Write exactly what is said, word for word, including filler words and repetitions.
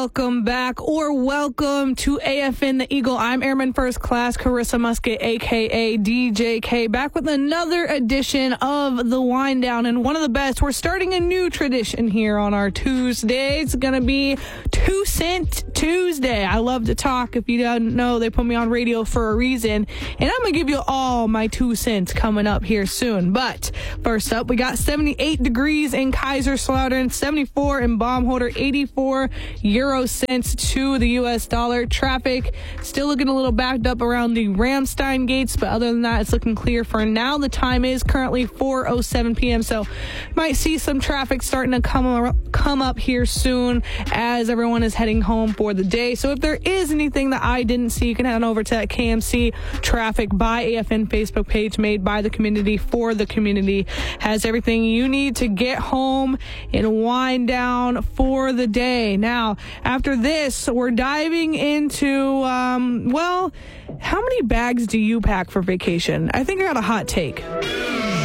Welcome back or welcome to A F N The Eagle. I'm Airman First Class Carissa Musket, a k a. D J K, back with another edition of The Wind Down, and one of the best. We're starting a new tradition here on our Tuesdays. It's going to be Two Cent Tuesday. I love to talk. If you don't know, they put me on radio for a reason, and I'm going to give you all my two cents coming up here soon. But first up, we got seventy-eight degrees in Kaiserslautern, seventy-four in Baumholder, eighty-four euro cents to the U S dollar. Traffic still looking a little backed up around the Ramstein gates, but other than that, it's looking clear for now. The time is currently four oh seven p.m., so might see some traffic starting to come come up here soon as everyone is heading home for the day. So if there is anything that I didn't see, you can head over to that K M C Traffic by A F N Facebook page, made by the community for the community. Has everything you need to get home and wind down for the day. Now, after this, we're diving into, um, well, how many bags do you pack for vacation? I think I got a hot take.